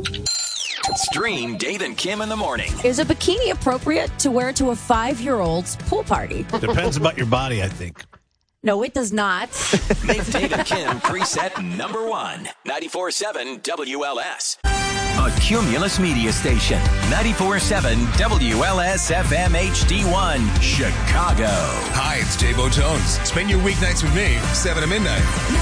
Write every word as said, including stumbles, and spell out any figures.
Stream Dave and Kim in the morning. Is a bikini appropriate to wear to a five-year-old's pool party? Depends about your body, I think. No, it does not. Make Dave and Kim preset number one. ninety-four point seven W L S. A Cumulus Media Station. ninety-four point seven W L S F M H D one, Chicago. Hi, it's Dave O'Tones. Spend your weeknights with me, seven to midnight.